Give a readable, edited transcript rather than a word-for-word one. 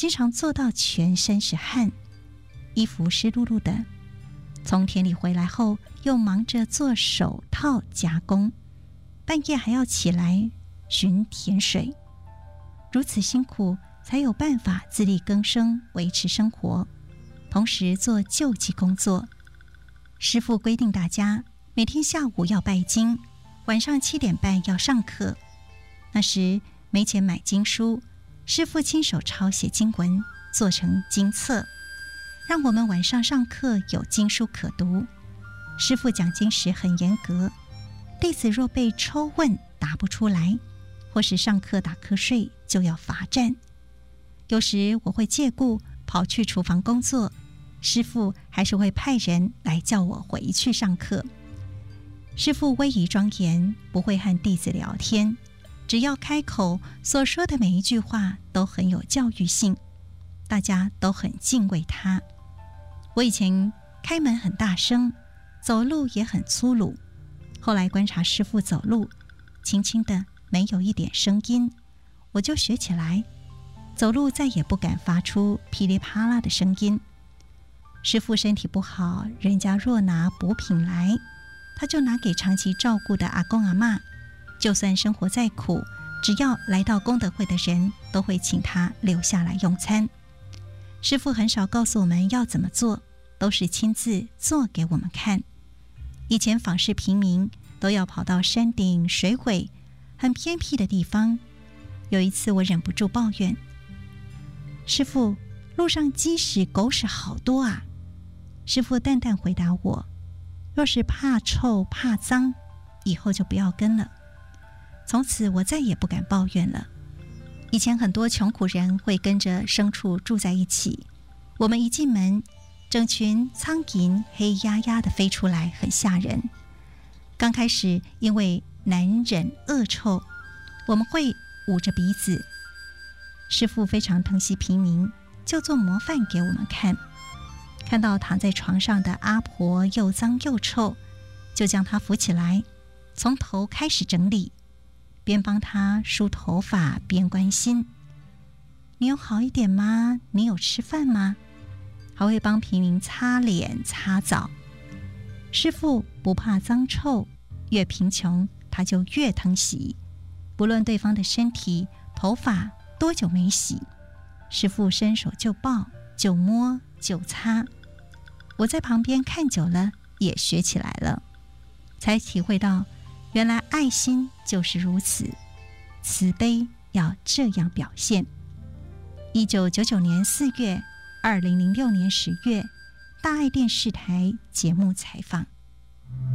经常做到全身是汗，衣服湿漉漉的。从田里回来后，又忙着做手套加工，半夜还要起来寻田水。如此辛苦，才有办法自力更生，维持生活，同时做救济工作。师父规定大家每天下午要拜经，晚上7点半要上课。那时没钱买经书，师父亲手抄写经文，做成经册，让我们晚上上课有经书可读。师父讲经时很严格，弟子若被抽问答不出来，或是上课打瞌睡，就要罚站。有时我会借故跑去厨房工作，师父还是会派人来叫我回去上课。师父威仪庄严，不会和弟子聊天，只要开口所说的每一句话都很有教育性，大家都很敬畏他。我以前开门很大声，走路也很粗鲁，后来观察师父走路，轻轻的，没有一点声音，我就学起来，走路再也不敢发出噼里啪啦的声音。师父身体不好，人家若拿补品来，他就拿给长期照顾的阿公阿嬷，就算生活再苦，只要来到功德会的人，都会请他留下来用餐。师父很少告诉我们要怎么做，都是亲自做给我们看。以前访视平民，都要跑到山顶水尾很偏僻的地方。有一次我忍不住抱怨，师父，路上鸡屎狗屎好多啊。师父淡淡回答我，若是怕臭怕脏，以后就不要跟了。从此我再也不敢抱怨了。以前很多穷苦人会跟着牲畜住在一起，我们一进门，整群苍蝇黑压压的飞出来，很吓人。刚开始因为难忍恶臭，我们会捂着鼻子。师父非常疼惜平民，就做模范给我们看。看到躺在床上的阿婆又脏又臭，就将她扶起来，从头开始整理，边帮她梳头发边关心，你有好一点吗？你有吃饭吗？还会帮平民擦脸擦澡。师父不怕脏臭，越贫穷他就越疼惜，不论对方的身体头发多久没洗，师父伸手就抱就摸就擦。我在旁边看久了，也学起来了，才体会到原来爱心就是如此，慈悲要这样表现。1999年4月，2006年10月，大爱电视台节目采访。